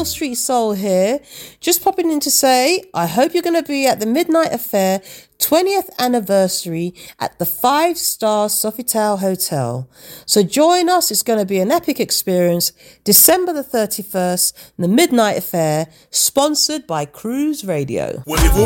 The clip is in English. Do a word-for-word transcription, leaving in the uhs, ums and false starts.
Hill Street Soul here. Just popping in to say, I hope you're going to be at the Midnight Affair twentieth anniversary at the five star Sofitel Hotel. So join us. It's going to be an epic experience. December the thirty-first, the Midnight Affair, sponsored by Cruise Radio.